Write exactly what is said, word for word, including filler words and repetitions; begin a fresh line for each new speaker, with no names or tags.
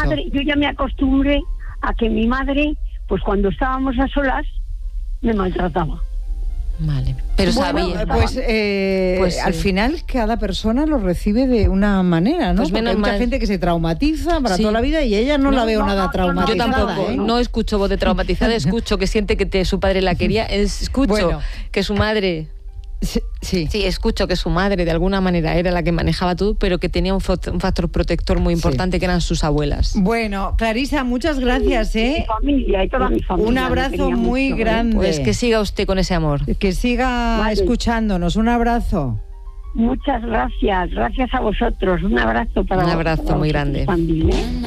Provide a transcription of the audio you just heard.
madre, yo ya me acostumbré a que mi madre, pues cuando estábamos a solas, me maltrataba.
Vale, pero
bueno,
sabía.
pues, eh,
Pues,
al
sí.
final cada persona lo recibe de una manera, ¿no?
Pues
Porque
menos
hay mucha
mal.
gente que se traumatiza para
Sí.
toda la vida y ella no,
No,
la veo
no,
nada
no,
traumatizada.
Yo tampoco,
¿eh?
no escucho voz de traumatizada, escucho que siente que te, su padre la quería, escucho
Bueno.
que su madre,
Sí, sí.
sí, escucho que su madre de alguna manera era la que manejaba todo, pero que tenía un, fo- un factor protector muy importante,
Sí.
que eran sus abuelas.
Bueno, Clarisa, muchas gracias,
Mi
¿eh?
familia y toda mi familia.
Un
me
abrazo
quería
muy
mucho, ¿eh?
grande.
Pues que siga usted con ese amor.
Que siga
Vale.
escuchándonos. Un abrazo.
Muchas gracias, gracias a vosotros. Un abrazo para
Un abrazo
para
muy
vosotros
grande.
también, ¿eh?